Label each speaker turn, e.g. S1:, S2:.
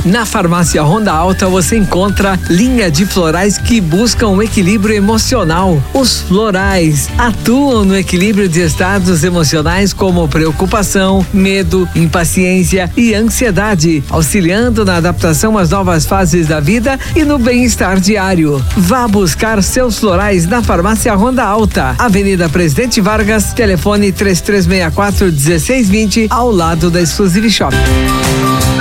S1: Na Farmácia Ronda Alta você encontra linha de florais que buscam um equilíbrio emocional. Os florais atuam no equilíbrio de estados emocionais como preocupação, medo, impaciência e ansiedade, auxiliando na adaptação às novas fases da vida e no bem-estar diário. Vá buscar seus florais na Farmácia Ronda Alta, Avenida Presidente Vargas, telefone 3364-1620, ao lado da Exclusive Shop.